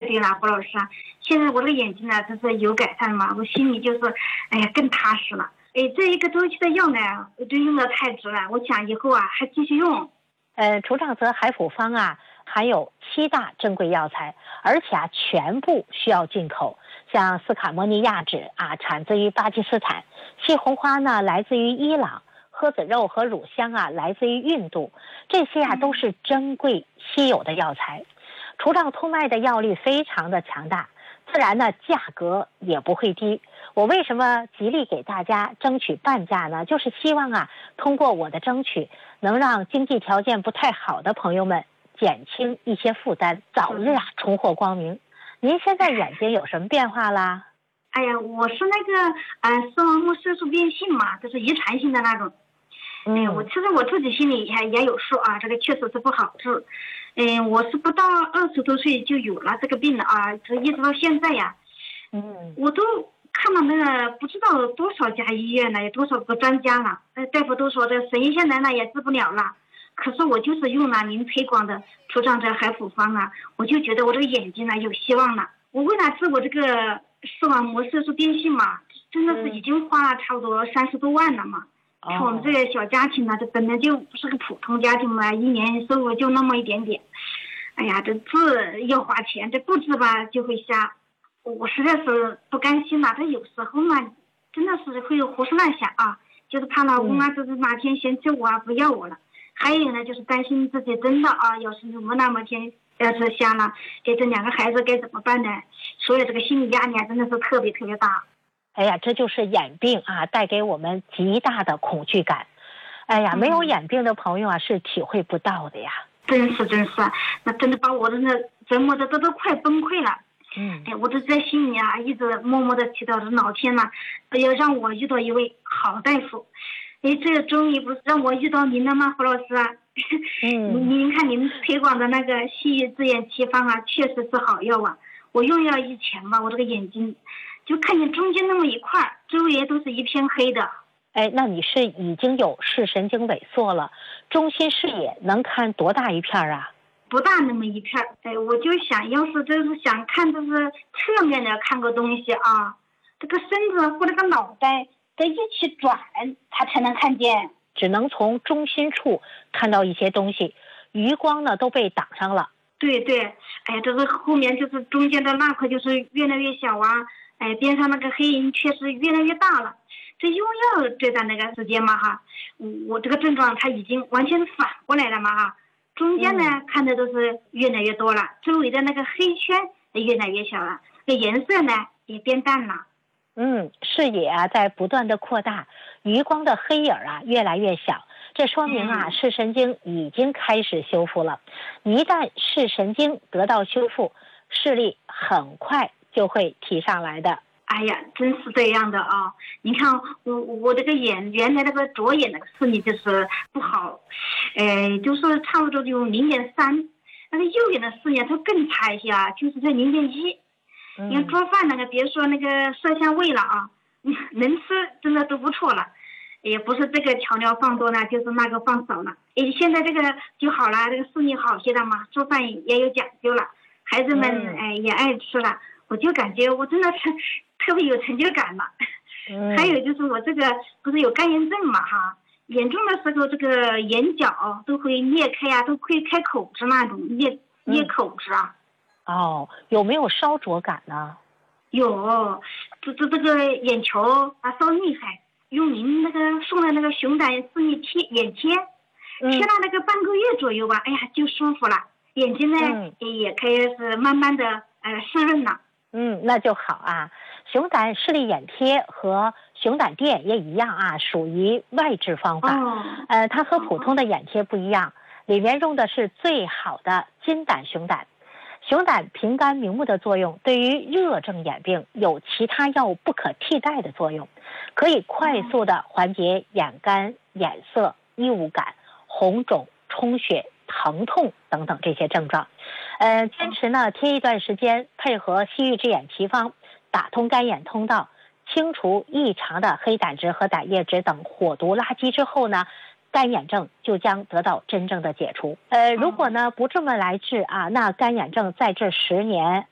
对了，胡老师啊，现在我这个眼睛呢，就是有改善嘛，我心里就是，哎呀，更踏实了。这一个周期的药呢，我就用的太值了，我想以后啊还继续用。 除障泽海辅方啊，含有7大珍贵药材，而且啊，全部需要进口。像斯卡摩尼亚脂啊，产自于巴基斯坦；西红花呢，来自于伊朗；鸽子肉和乳香啊，来自于印度。这些啊，都是珍贵稀有的药材。除障通脉的药力非常的强大，自然呢，价格也不会低。我为什么极力给大家争取半价呢？就是希望啊，通过我的争取，能让经济条件不太好的朋友们减轻一些负担，早日啊重获光明。您现在眼睛有什么变化啦？ 哎呀，我是那个视网膜色素变性嘛，就是遗传性的那种。我其实我自己心里也有数啊，这个确实是不好治。我是不到20多岁就有了这个病了啊，一直到现在呀。我都看了那个不知道多少家医院了，有多少个专家了，大夫都说这神医现在呢也治不了了。可是我就是用了您推广的除障泽海辅方啊，我就觉得我这个眼睛呢有希望了。我为了治我这个视网膜色素变性嘛，真的是已经花了差不多30多万了嘛。看我们这个小家庭呢，这本来就不是个普通家庭嘛，一年收入就那么一点点。哎呀，这治要花钱，这不治吧就会瞎。我实在是不甘心了，他有时候嘛，真的是会胡思乱想啊，就是怕老公啊，就是哪天嫌弃我啊，不要我了。还有呢，就是担心自己真的啊，要是我那么天要是瞎了，这2个孩子该怎么办呢？所以这个心理压力真的是特别特别大。 哎呀，这就是眼病啊，带给我们极大的恐惧感。哎呀，没有眼病的朋友啊，是体会不到的呀。 真是，那真的把我真的折磨的都快崩溃了。我都在心里啊，一直默默的祈祷着老天呐，要让我遇到一位好大夫。这终于不是让我遇到您了吗，胡老师啊？您看您推广的那个西域字眼奇方啊，确实是好药啊。我用药以前吧，我这个眼睛就看见中间那么一块，周围都是一片黑的。 那你是已经有视神经萎缩了，中心视野能看多大一片啊？ 不大那么一片。我就想要是就是想看就是侧面的看个东西啊，这个身子或者个脑袋得一起转它才能看见， 只能从中心处看到一些东西，余光呢都被挡上了。 对，哎呀，这个后面就是中间的那块就是越来越小啊，边上那个黑影确实越来越大了。这用药这段那个时间嘛哈，我这个症状它已经完全反过来了嘛哈。中间呢看的都是越来越多了，周围的那个黑圈越来越小了，这颜色呢也变淡了。 视野啊在不断的扩大，余光的黑影啊越来越小，这说明啊视神经已经开始修复了。一旦视神经得到修复，视力很快就会提上来的。 哎呀，真是这样的啊！你看我这个眼原来那个左眼那个视力就是不好，就是差不多就0.3，那个右眼的视力它更差一些啊，就是在0.1。你看做饭那个别说那个色香味了啊，能吃真的都不错了，也不是这个调料放多了，就是那个放少了。现在这个就好了，这个视力好些了嘛，做饭也有讲究了，孩子们也爱吃了，我就感觉我真的是特别有成就感了。还有就是我这个不是有干眼症嘛哈，严重的时候这个眼角都会裂开啊，都会开口子那种裂口子啊。 有没有烧灼感呢？ 有，这个眼球啊烧厉害，用您那个送的那个熊胆视力眼贴，贴了那个半个月左右吧，哎呀就舒服了，眼睛呢也可以是慢慢的湿润了。 那就好啊。熊胆视力眼贴和熊胆垫也一样啊，属于外治方法。它和普通的眼贴不一样，里面用的是最好的金胆熊胆。熊胆平肝明目的作用，对于热症眼病有其他药物不可替代的作用，可以快速的缓解眼干、眼涩、异物感、红肿、充血、疼痛等等这些症状。坚持呢贴一段时间，配合西域之眼奇方，打通干眼通道，清除异常的黑胆汁和胆液质等火毒垃圾之后呢，干眼症就将得到真正的解除。如果呢不这么来治啊，那干眼症再治10年